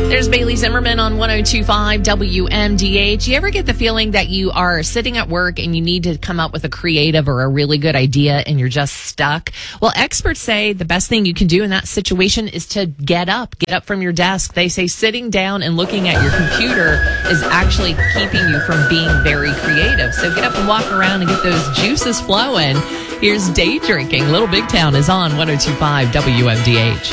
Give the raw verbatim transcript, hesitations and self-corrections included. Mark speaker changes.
Speaker 1: There's Bailey Zimmerman on one oh two point five W M D H. You ever get the feeling that you are sitting at work and you need to come up with a creative or a really good idea and you're just stuck? Well, experts say the best thing you can do in that situation is to get up. Get up from your desk. They say sitting down and looking at your computer is actually keeping you from being very creative. So get up and walk around and get those juices flowing. Here's Day Drinking. Little Big Town is on one oh two point five W M D H.